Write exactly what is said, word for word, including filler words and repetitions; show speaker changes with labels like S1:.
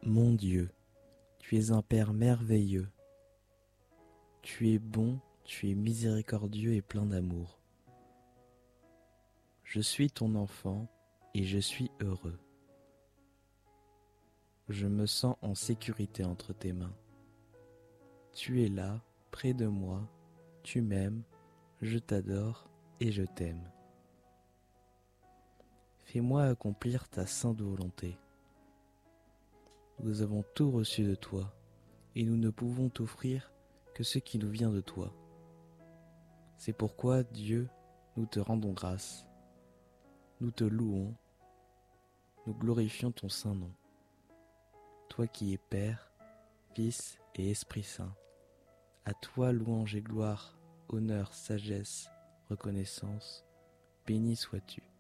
S1: Mon Dieu, tu es un Père merveilleux. Tu es bon, tu es miséricordieux et plein d'amour. Je suis ton enfant et je suis heureux. Je me sens en sécurité entre tes mains. Tu es là, près de moi, tu m'aimes, je t'adore et je t'aime. Fais-moi accomplir ta sainte volonté. Nous avons tout reçu de toi, et nous ne pouvons t'offrir que ce qui nous vient de toi. C'est pourquoi, Dieu, nous te rendons grâce. Nous te louons, nous glorifions ton saint nom. Toi qui es Père, Fils et Esprit Saint, à toi louange et gloire, honneur, sagesse, reconnaissance, béni sois-tu.